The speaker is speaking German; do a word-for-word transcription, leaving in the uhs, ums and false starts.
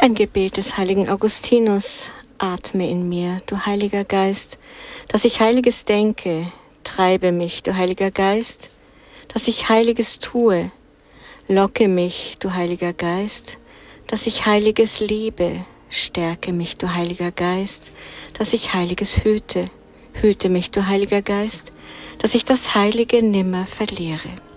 Ein Gebet des heiligen Augustinus: Atme in mir, du Heiliger Geist, dass ich Heiliges denke, treibe mich, du Heiliger Geist, dass ich Heiliges tue, locke mich, du Heiliger Geist, dass ich Heiliges liebe, stärke mich, du Heiliger Geist, dass ich Heiliges hüte, hüte mich, du Heiliger Geist, dass ich das Heilige nimmer verliere.